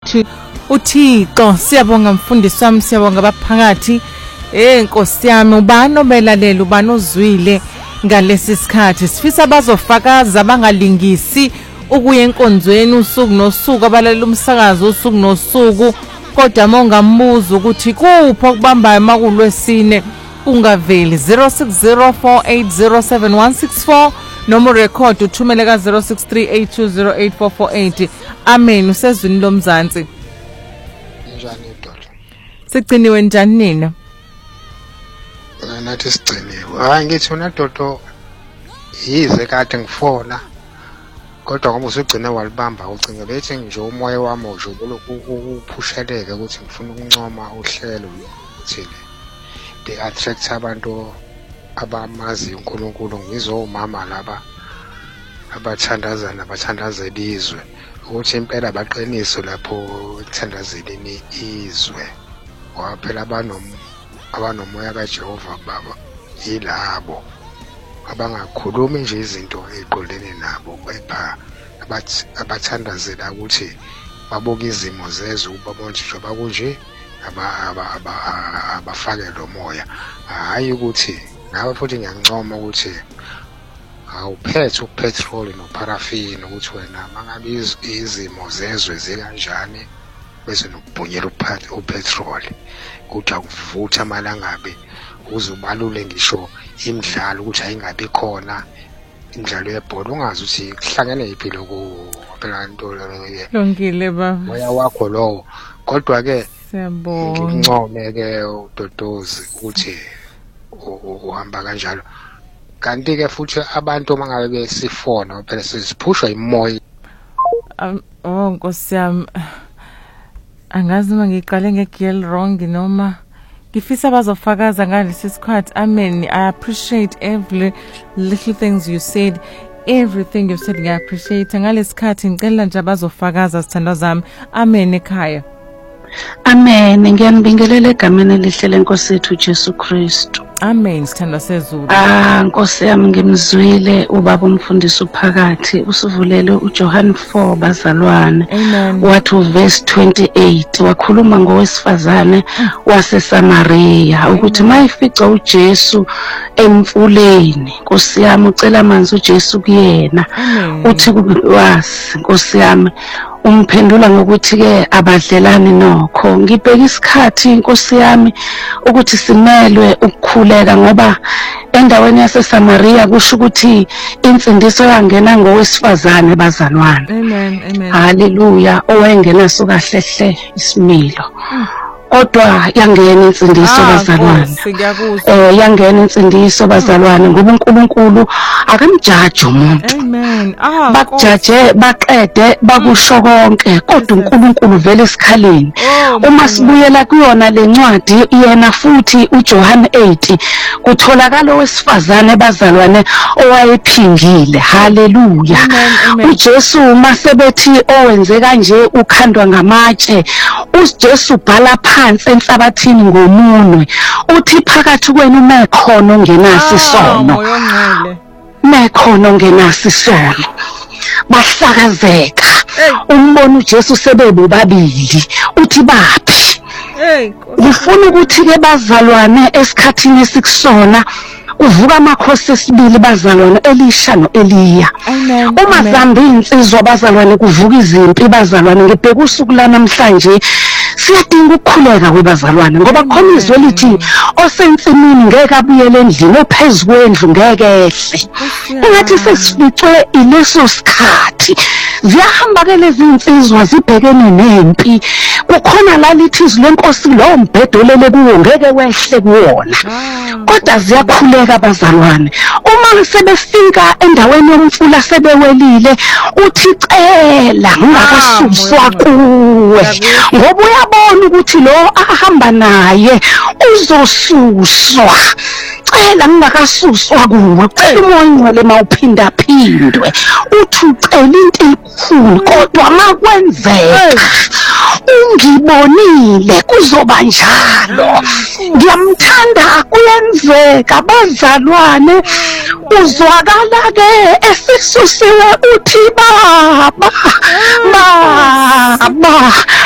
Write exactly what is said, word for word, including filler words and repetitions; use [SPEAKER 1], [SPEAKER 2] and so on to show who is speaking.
[SPEAKER 1] uthi uThixo siyabonga mfundisi wami siyabonga baphakathi eh Nkosi yami ubani obelalela ubani uzwile ngalesi sikhathi sifisa bazofakaza bangalingisi ukuya enkonzweni usuku nosuku abalalela umsakazo usuku nosuku kodwa mongambuza ukuthi kuphi okubambayo makulwesine ungaveli zero six zero four eight zero seven one six four noma record uthumele ka zero six three eight two zero eight four four eight. Amen. Usezwini lomzansi.
[SPEAKER 2] Njani Dodo?
[SPEAKER 1] Sigciniwe njani nina?
[SPEAKER 2] Nathi sigciniwe. Hayi ngithi una Dodo yize kade ngifona. Kodwa ngoba usugcine walibamba ucinga bethi nje umoya wami nje ukuphusheleke ukuthi ngifuna ukuncoma uhlelo ukuthi the attract abantu abamazi uNkulunkulu ngizomama laba abathandaza nabathandazela izwe ukuthi impela baqiniso lapho thandazelini izwe waphela abanom abanomoya kaJehova baba yilabo abangakhulumi nje izinto eziqondene nabo kepha abathi abathandazela ukuthi babuke izimo zezwe ubabona nje bakunje aba abafake lo moya hayi ukuthi nawe futhi ngiyancoma ukuthi awuphethe upetrol noparafini ukuthi wena mangabe izimo zezwe zikanjani bese nokubhunyela upetrol ukuthi akuvutha malangabe uzubalule ngisho imidlalo ukuthi ayingabi khona imidlalo yebhola ungazi ukuthi kuhlangene iphilo ku phela into
[SPEAKER 1] longile baba
[SPEAKER 2] moya wakho lowo kodwa ke
[SPEAKER 1] siyabonga
[SPEAKER 2] ngincome ke uDodozi ukuthi uhamba kanjalo kanti ke futhi abantu mangabe sifona phela siziphushwa imoya
[SPEAKER 1] oh Nkosi yami angazi mangiqale ngegirl wrong noma ngifisa bazofakaza ngalesi sikhathi. Amen. I appreciate every little things you said, everything you said. I appreciate ngalesi sikhathi ngicela nje bazofakaza sithandwa zami. Amen ekhaya.
[SPEAKER 3] Amen. Ngiyanibingelela egameni elihle leNkosi yethu Jesu Kristu.
[SPEAKER 1] Amen. Sithandwa sezulu.
[SPEAKER 3] Ah Nkosi yami ngimzwile ubaba umfundisi uphakathi usivulele uJohn four bazalwane.
[SPEAKER 1] Amen.
[SPEAKER 3] Wathi verse twenty-eight wakhuluma ngowesifazane waseSamaria ukuthi mayifica uJesu emfuleni Nkosi yami ucela amanzi uJesu kuyena uthi kuwasi Nkosi yami umphendula ngokuthi ke abadlelani nokho ngibheka isikhathi Nkosi yami ukuthi simelwe ukukhuleka ngoba endaweni yaseSamaria kusho ukuthi insindiso yangena ngowesifazane bazalwane.
[SPEAKER 1] Amen. Amen.
[SPEAKER 3] Haleluya owayengena sokahlehle isimilo kodwa yangena insindiso bazalwane eh yangena insindiso bazalwane ngoba uNkulunkulu akamjaji umuntu.
[SPEAKER 1] Amen. Ah
[SPEAKER 3] bakujaje baqede bakusho konke kodwa uNkulunkulu vele esikhaleni. Uma sibuyela kuyona lencwadi yena futhi uJohn eight kutholakala owesifazane bazalwane owayephingile. Haleluya. uJesu masebethi owenze kanje ukhandwa ngamatshe uJesu bhala phansi enhlabathini ngomunwe uthi phakathi kwenu mekhono ngenasi isono mekhono ngenasi isono bahlakazeka umbona uJesu sebebo babili uthi baphi ngifuna ukuthi ke bazalwane esikhathini esikusona uvuka amakhosi esibili bazalwane Elisha noEliya. Uma zamba insizwa bazalwane kuvuka izimpi bazalwane ngibheka usuku la namhlanje siyadinga ukukhuleka kwebazalwane ngoba khona izwe lithi osensimini ngeke abuyele endlini ophezulu kwendlu ngeke ehle. Engathi sesificwe ileso sikhathi ziyahamba ke lezi insizwa zibhekene nempi kukhona la lithi izwi lenkosi lo mbhedo lele kuwo ngeke wehle kuwona kodwa ziyakhuleka abazalwane uma sebefika endaweni yomfula sebewelile uthi cela ngingakasuswa kuwe ngoba uyabona ukuthi lo ahamba naye uzosuswa cela ngingakasuswa kuwe cela umoya ngcwele mawuphinda phindwe uthi ucela into elikhulu kodwa makwenzeka ungibonile kuzoba njalo ngiyamthanda kuyenzeka bazalwane uzwakala ke esisusiwe uthi baba baba